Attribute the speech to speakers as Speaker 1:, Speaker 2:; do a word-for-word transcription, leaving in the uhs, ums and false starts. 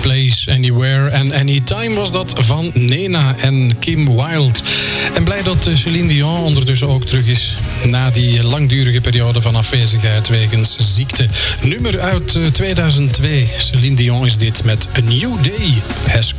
Speaker 1: Place, Anywhere and Anytime was dat van Nena en Kim Wilde. En blij dat Céline Dion ondertussen ook terug is na die langdurige periode van afwezigheid wegens ziekte. Nummer uit tweeduizend twee. Céline Dion is dit met A New Day Has